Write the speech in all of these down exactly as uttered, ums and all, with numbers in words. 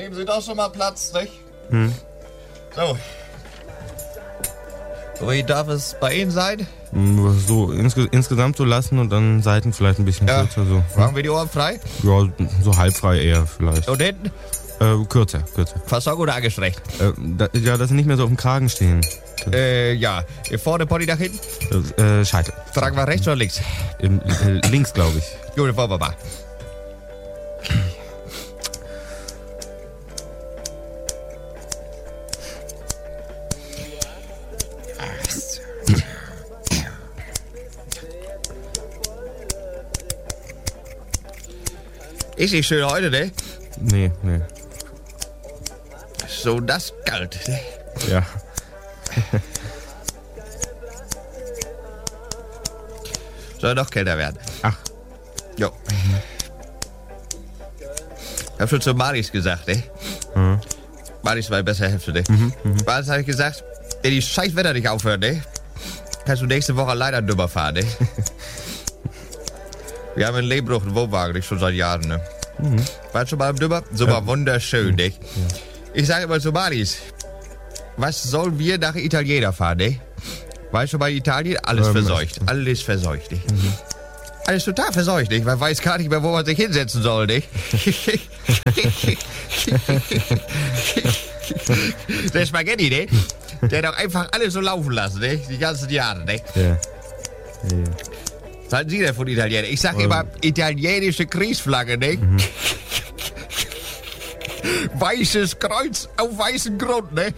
nehmen Sie doch schon mal Platz, nicht? Hm. So. Wie darf es bei Ihnen sein? So insge- insgesamt so lassen und dann Seiten vielleicht ein bisschen Ja. kürzer. So. Machen wir die Ohren frei? Ja, so halbfrei eher vielleicht. Und hinten? Äh, kürzer, kürzer. Fasson oder angestreckt? Äh, da, ja, dass sie nicht mehr so auf dem Kragen stehen. Äh, ja. Vorne Pony nach hinten? Äh, Scheitel. Tragen wir rechts oder links? Im, äh, links, glaube ich. Gut, dann wollen wir mal. Ist nicht schön heute, ne? Nee, nee. So das kalt, ne? Ja. Soll noch kälter werden. Ach. Jo. Ich hab schon zu Maris gesagt, ne? Mhm. Maris war die bessere Hälfte, ne? Mhm, mhm. Maris habe ich gesagt, wenn die scheiß Wetter nicht aufhört, ne? Kannst du nächste Woche leider dümmer fahren, ne? Wir haben in Lehmbruch einen Wohnwagen, nicht schon seit Jahren, ne? Mhm. Warst du schon mal im Dümmer? Super, Ja. wunderschön, ne? Ja. Ich sage immer zu Maris, was sollen wir nach Italiener fahren, ne? Weißt du, bei Italien alles Ähm, verseucht. Alles verseucht, nicht? Mhm. Alles total verseucht, nicht? Man weiß gar nicht mehr, wo man sich hinsetzen soll, nicht? Der Spaghetti, ne? Der hat doch einfach alles so laufen lassen, ne? Die ganzen Jahre, ne? Ja. Ja. Was halten Sie denn von Italienern? Ich sag Ähm. immer, italienische Kriegsflagge, ne? Mhm. Weißes Kreuz auf weißem Grund, ne?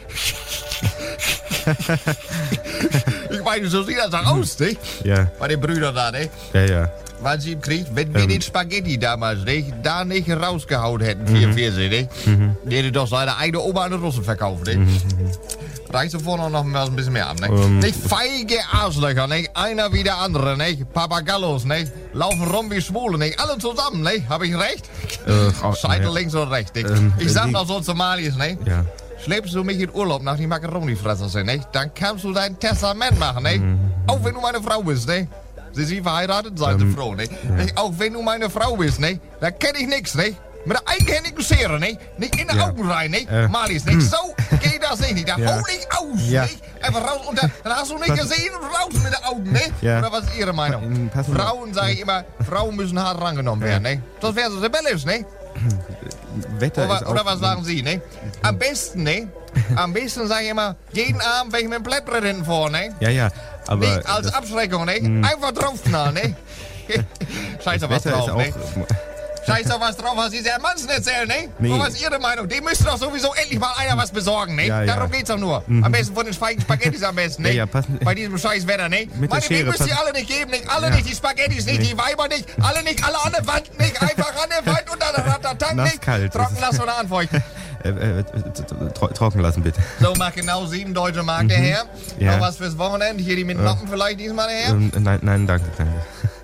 Ich meine, so sieht das doch aus, ne? Ja. Bei den Brüdern da, ne? Ja, ja. Waren sie im Krieg? Wenn wir Ähm. den Spaghetti damals nicht, da nicht rausgehauen hätten, vierundvierzig, ne? Mhm. Die hätte doch seine eigene Oma an den Russen verkauft, ne? Mhm. Reicht sofort noch mal ein bisschen mehr ab, ne? Ähm. Nicht feige Arschlöcher, ne? Einer wie der andere, ne? Papagallos, ne? Laufen rum wie Schwule, ne? Alle zusammen, ne? Hab ich recht? Äh, auch- Scheitel ja. links und rechts, ne? Ähm, Ich sag die- doch so zu Malis, ne? Ja. Schleppst du mich in Urlaub nach die Macaroni-Fresser sind, ne? Dann kannst du dein Testament machen, ne? Mhm. Auch wenn du meine Frau bist, ne? Sie sind verheiratet, seien Sie Ähm, froh, ne? Auch wenn du meine Frau bist, ne? Da kenn ich nix, ne? Mit der eigenhändigen Schere, ne? Nicht in die Ja. Augen rein, ne? Äh. Malis, ne? So geht das nicht, da Ja. hol ich aus, Ja. ne? Einfach raus und dann, dann hast du nicht Pass- gesehen und raus mit den Augen, ne? Ja. Oder was ist Ihre Meinung? Pass mal- Frauen, sage ich immer, Frauen müssen hart rangenommen werden, ne? Sonst wären sie rebellisch, ne? Wetter Oder, ist auch, oder was sagen Sie, ne? Am besten, ne? Am besten sage ich immer, jeden Abend welche mit dem Blättbrett hinten vor, ne? Ja, ja. Aber Nicht als das, Abschreckung, ne? Einfach draufknallen, ne? Scheiß auf was Wetter ist drauf, auch. ne? Scheiß auf was drauf, was Sie sehr Manzen erzählen, ne? Nee. Und was ist Ihre Meinung? Dem müsste doch sowieso endlich mal einer was besorgen, ne? Ja, ja. Darum geht's doch nur. Am besten von den feigen Spaghettis am besten, ne? Ja, ja, passen- Bei diesem scheiß Wetter, ne? Mit der Meine, die Schere, müsst ihr passen- alle nicht geben, nicht? Alle Ja. nicht, die Spaghettis nicht, Nee. die Weiber nicht, alle nicht, alle an der Wand nicht, einfach an der Wand und dann hat der Tank nicht. Nasskalt. Trocken lassen oder anfeuchten. Äh, äh, tro trocken lassen, bitte. So, macht genau sieben deutsche Mark der Herr. Ja. Noch was fürs Wochenende? Hier die mit Noppen vielleicht diesmal der Herr? Ähm, nein, nein, danke, danke.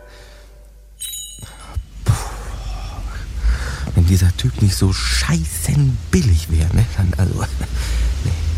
Puh. Wenn dieser Typ nicht so scheißen billig wäre, ne? Dann also.